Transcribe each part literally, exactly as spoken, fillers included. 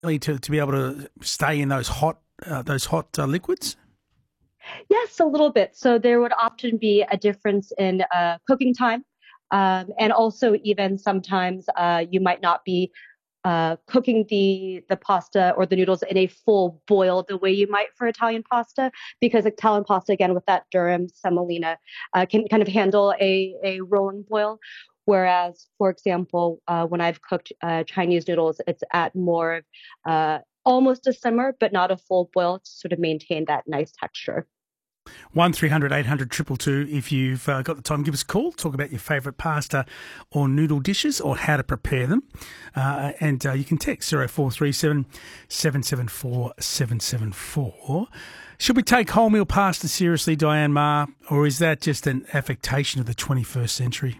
to, to be able to stay in those hot uh, those hot uh, liquids? Yes, a little bit. So there would often be a difference in uh, cooking time. Um, and also, even sometimes uh, you might not be uh, cooking the the pasta or the noodles in a full boil the way you might for Italian pasta, because Italian pasta, again, with that durum semolina, uh, can kind of handle a, a rolling boil. Whereas, for example, uh, when I've cooked uh, Chinese noodles, it's at more of uh, almost a simmer, but not a full boil to sort of maintain that nice texture. one three hundred eight hundred two two two. If you've uh, got the time, give us a call. Talk about your favourite pasta or noodle dishes or how to prepare them. Uh, and uh, you can text zero four three seven seven seven four seven seven four. Should we take wholemeal pasta seriously, Diane Ma, or is that just an affectation of the twenty-first century?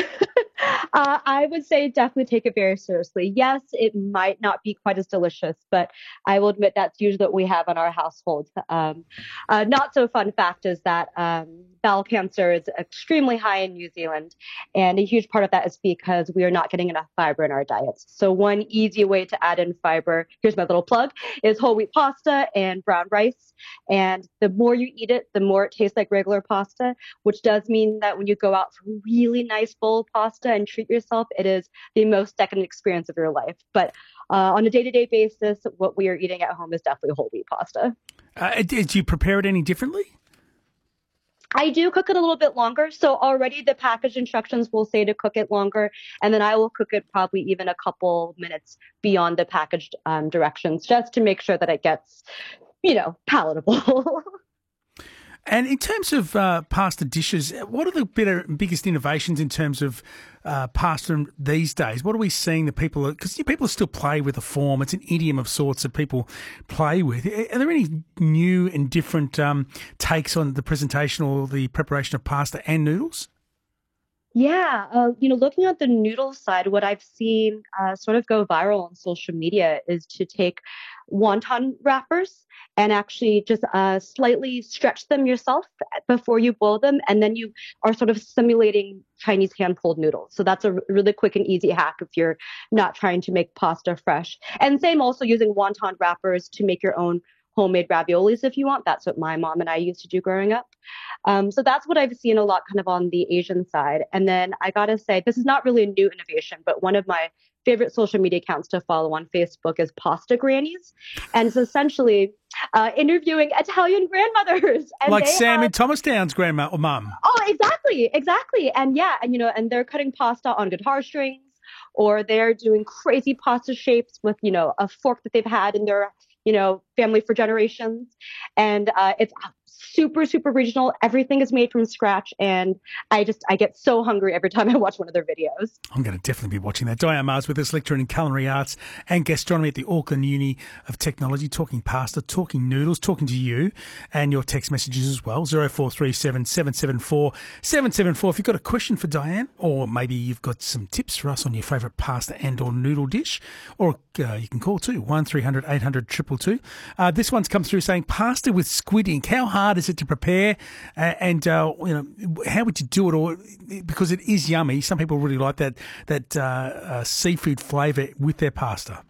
Uh, I would say definitely take it very seriously. Yes, it might not be quite as delicious, but I will admit that's usually what we have in our household. Um, uh, not so fun fact is that um, bowel cancer is extremely high in New Zealand, and a huge part of that is because we are not getting enough fiber in our diets. So one easy way to add in fiber, here's my little plug, is whole wheat pasta and brown rice. And the more you eat it, the more it tastes like regular pasta, which does mean that when you go out for really nice bowl of pasta and treat yourself, it is the most decadent experience of your life. But uh, on a day-to-day basis, what we are eating at home is definitely whole wheat pasta. Uh, did you prepare it any differently? I do cook it a little bit longer. So already the package instructions will say to cook it longer, and then I will cook it probably even a couple minutes beyond the packaged um, directions, just to make sure that it gets, you know, palatable. And in terms of uh, pasta dishes, what are the better, biggest innovations in terms of uh, pasta these days? What are we seeing that people, because people still play with the form, it's an idiom of sorts that people play with. Are there any new and different um, takes on the presentation or the preparation of pasta and noodles? Yeah, uh, you know, looking at the noodle side, what I've seen uh, sort of go viral on social media is to take wonton wrappers and actually just uh, slightly stretch them yourself before you boil them, and then you are sort of simulating Chinese hand-pulled noodles. So that's a r- really quick and easy hack if you're not trying to make pasta fresh. And same also using wonton wrappers to make your own homemade raviolis if you want. That's what my mom and I used to do growing up. Um, so that's what I've seen a lot kind of on the Asian side. And then I got to say, this is not really a new innovation, but one of my favorite social media accounts to follow on Facebook is Pasta Grannies. And it's essentially uh, interviewing Italian grandmothers. And Like they Sam have, in Thomastown's grandma or mum. oh, exactly, exactly. And yeah, and you know, and they're cutting pasta on guitar strings, or they're doing crazy pasta shapes with, you know, a fork that they've had in their, you know, family for generations. And uh, it's super, super regional. Everything is made from scratch. And I just, I get so hungry every time I watch one of their videos. I'm going to definitely be watching that. Diane Mars with us, lecturer in culinary arts and gastronomy at the Auckland Uni of Technology, talking pasta, talking noodles, talking to you and your text messages as well, zero four three seven seven seven four seven seven four. If you've got a question for Diane, or maybe you've got some tips for us on your favourite pasta and or noodle dish, or uh, you can call too, one three hundred eight hundred two two two. Uh, this one's come through saying pasta with squid ink. How hard is it to prepare, uh, and uh, you know, how would you do it? Or because it is yummy, some people really like that that uh, uh, seafood flavour with their pasta.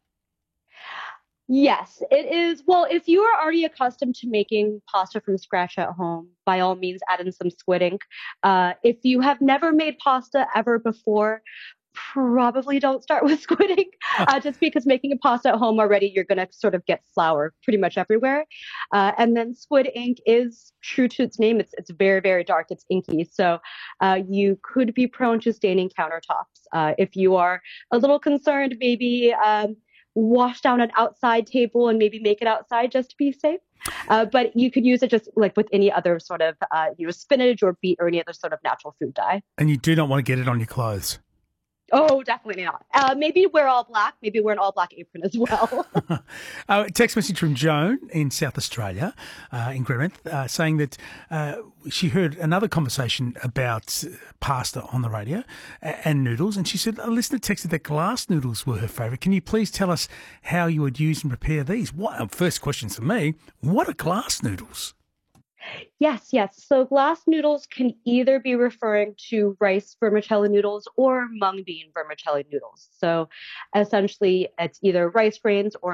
Yes, it is. Well, if you are already accustomed to making pasta from scratch at home, by all means, add in some squid ink. Uh, if you have never made pasta ever before, probably don't start with squid ink, uh, just because making a pasta at home already, you're going to sort of get flour pretty much everywhere. Uh, and then squid ink is true to its name. It's it's very, very dark. It's inky. So uh, you could be prone to staining countertops. Uh, if you are a little concerned, maybe um, wash down an outside table and maybe make it outside just to be safe. Uh, but you could use it just like with any other sort of, uh, you know, spinach or beet or any other sort of natural food dye. And you do not want to get it on your clothes. Oh, definitely not. Uh, maybe wear all black. Maybe wear an all black apron as well. uh, text message from Joan in South Australia, uh, in Greymouth, uh, saying that uh, she heard another conversation about pasta on the radio and noodles, and she said a listener texted that glass noodles were her favourite. Can you please tell us how you would use and prepare these? What, first question for me, what are glass noodles? Yes, yes. So glass noodles can either be referring to rice vermicelli noodles or mung bean vermicelli noodles. So essentially, it's either rice grains or